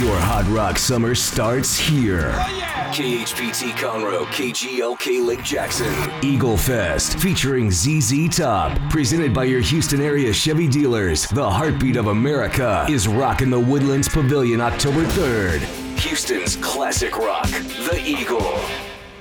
Your hot rock summer starts here. KHPT Conroe, KGLK Lake Jackson. Eagle Fest featuring ZZ Top. Presented by your Houston area Chevy dealers. The heartbeat of America is rocking the Woodlands Pavilion October 3rd. Houston's classic rock, The Eagle.